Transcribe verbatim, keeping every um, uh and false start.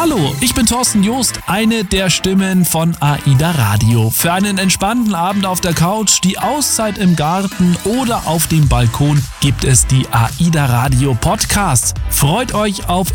Hallo, ich bin Thorsten Joost, eine der Stimmen von AIDA Radio. Für einen entspannten Abend auf der Couch, die Auszeit im Garten oder auf dem Balkon gibt es die AIDA Radio Podcasts. Freut euch auf